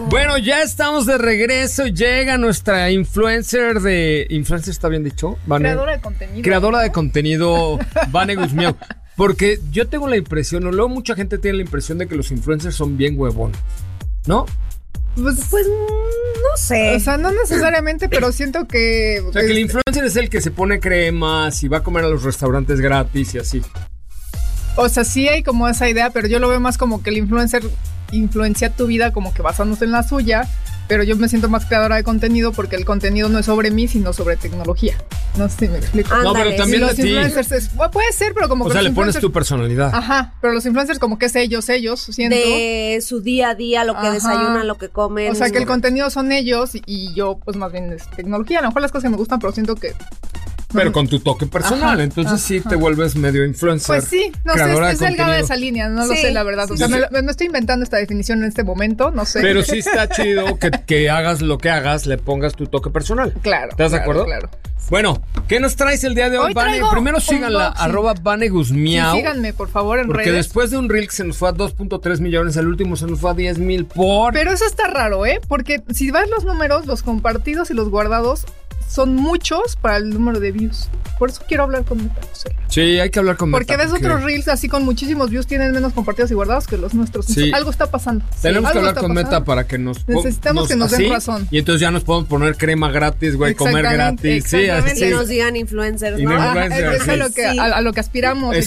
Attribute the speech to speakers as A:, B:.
A: Bueno, ya estamos de regreso. Llega nuestra influencer de... ¿Influencer está bien dicho?
B: Creadora de contenido.
A: Creadora de contenido, Vane Guzmiao. Porque yo tengo la impresión, o luego mucha gente tiene la impresión de que los influencers son bien huevones, ¿no?
C: Pues no sé.
B: O sea, no necesariamente, pero siento que...
A: O sea, que el influencer es el que se pone cremas y va a comer a los restaurantes gratis y así.
B: O sea, sí hay como esa idea, pero yo lo veo más como que el influencer influencia tu vida como que basándose en la suya, pero yo me siento más creadora de contenido porque el contenido no es sobre mí, sino sobre tecnología. No sé si me explico.
C: Ándale,
A: no, pero también
B: los
A: de ti.
B: influencers puede ser, pero como que
A: O sea,
B: los
A: le pones
B: influencers-
A: tu personalidad.
B: Ajá, pero los influencers como que es ellos, siento.
C: De su día a día, lo que
B: Ajá.
C: desayunan, lo que comen.
B: O sea, que el contenido son ellos y yo pues más bien es tecnología. A lo mejor las cosas que me gustan, pero siento que...
A: Pero con tu toque personal,
B: Ajá,
A: entonces sí
B: ajá.
A: te vuelves medio influencer.
B: Pues sí, no sé,
A: creadora
B: es
A: de
B: delgada
A: contenido.
B: esa línea, no lo
C: Sí,
B: sé la verdad. O sea,
A: sí.
B: me estoy inventando esta definición en este momento, no sé.
A: Pero sí está chido que hagas lo que hagas, le pongas tu toque personal.
B: Claro.
A: ¿Estás de acuerdo?
B: Claro.
A: Bueno, ¿qué nos traes el día de hoy,
B: Hoy
A: Vane?
B: traigo
A: Primero síganla,
B: unboxing.
A: @Vane
B: Sí,
A: Guzmiao.
B: síganme, por favor, en
A: Porque
B: redes.
A: después de un reel que se nos fue a 2.3 millones, el último se nos fue a 10,000 por...
B: Pero eso está raro, ¿eh? Porque si vas los números, los compartidos y los guardados son muchos para el número de views. Por eso quiero hablar con Meta.
A: Sí, hay que hablar con
B: Porque
A: Meta,
B: ves otros reels así con muchísimos views, tienen menos compartidos y guardados que los nuestros.
A: Sí.
B: Algo está pasando.
A: Tenemos que
B: Algo
A: hablar
B: está
A: con Meta
B: pasando.
A: para que nos...
B: Necesitamos que nos den
A: así,
B: razón.
A: Y entonces ya nos podemos poner crema gratis, güey, comer
B: Exactamente,
A: gratis. Sí,
B: exactamente.
A: así.
C: Que nos digan influencers,
A: Y
C: ¿no?
A: no
B: Ajá,
A: influencers,
B: es a lo que,
C: sí.
B: a lo que aspiramos.
A: Exacto.